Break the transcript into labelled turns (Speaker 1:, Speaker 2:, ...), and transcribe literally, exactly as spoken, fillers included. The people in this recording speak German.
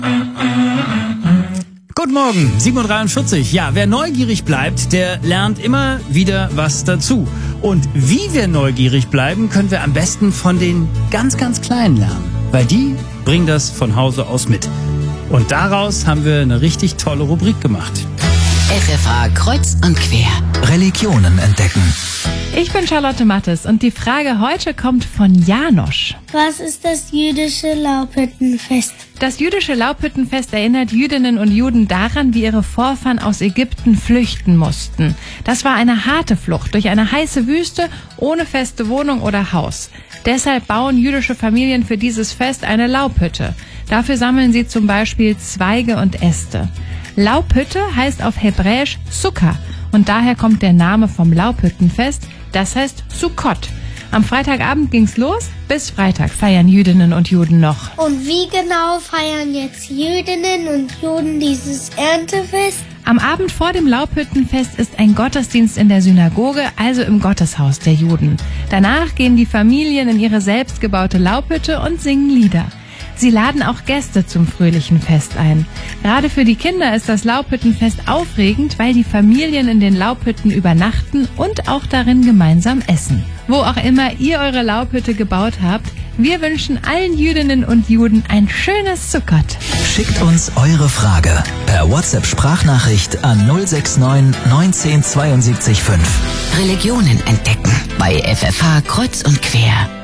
Speaker 1: Guten Morgen, sieben Uhr dreiundvierzig. Ja, wer neugierig bleibt, der lernt immer wieder was dazu. Und wie wir neugierig bleiben, können wir am besten von den ganz, ganz Kleinen lernen. Weil die bringen das von Hause aus mit. Und daraus haben wir eine richtig tolle Rubrik gemacht.
Speaker 2: F F H kreuz und quer. Religionen entdecken.
Speaker 3: Ich bin Charlotte Mattes und die Frage heute kommt von Janosch.
Speaker 4: Was ist das jüdische Laubhüttenfest?
Speaker 3: Das jüdische Laubhüttenfest erinnert Jüdinnen und Juden daran, wie ihre Vorfahren aus Ägypten flüchten mussten. Das war eine harte Flucht durch eine heiße Wüste ohne feste Wohnung oder Haus. Deshalb bauen jüdische Familien für dieses Fest eine Laubhütte. Dafür sammeln sie zum Beispiel Zweige und Äste. Laubhütte heißt auf Hebräisch Sukkah und daher kommt der Name vom Laubhüttenfest, das heißt Sukkot. Am Freitagabend ging's los, bis Freitag feiern Jüdinnen und Juden noch.
Speaker 4: Und wie genau feiern jetzt Jüdinnen und Juden dieses Erntefest?
Speaker 3: Am Abend vor dem Laubhüttenfest ist ein Gottesdienst in der Synagoge, also im Gotteshaus der Juden. Danach gehen die Familien in ihre selbstgebaute Laubhütte und singen Lieder. Sie laden auch Gäste zum fröhlichen Fest ein. Gerade für die Kinder ist das Laubhüttenfest aufregend, weil die Familien in den Laubhütten übernachten und auch darin gemeinsam essen. Wo auch immer ihr eure Laubhütte gebaut habt, wir wünschen allen Jüdinnen und Juden ein schönes Sukkot.
Speaker 2: Schickt uns eure Frage per WhatsApp-Sprachnachricht an null sechs neun neunzehn zweiundsiebzig fünf. Religionen entdecken bei F F H kreuz und quer.